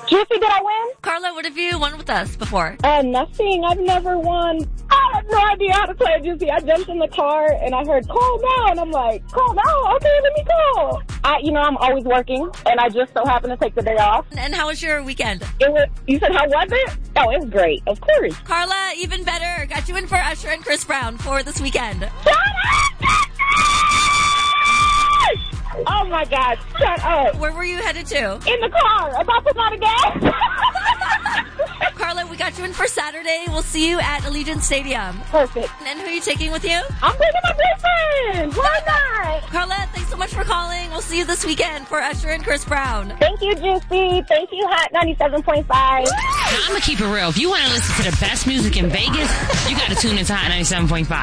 Juicy, did I win? Carla, what have you won with us before? Nothing. I've never won. I have no idea how to play it, Juicy. I jumped in the car and I heard call now, and I'm like, call now? Okay, let me call. I'm always working, and I just so happened to take the day off. And how was your weekend? You said, how was it? Oh, it was great, of course. Carla, even better. Got you in for Usher and Chris Brown for this weekend. Shut up! Oh, my God. Shut up. Where were you headed to? In the car. About to run again. Carla, we got you in for Saturday. We'll see you at Allegiant Stadium. Perfect. And who are you taking with you? I'm taking my boyfriend. Why not? Carla, thanks so much for calling. We'll see you this weekend for Usher and Chris Brown. Thank you, Juicy. Thank you, Hot 97.5. Now, I'm going to keep it real. If you want to listen to the best music in Vegas, you got to tune into Hot 97.5.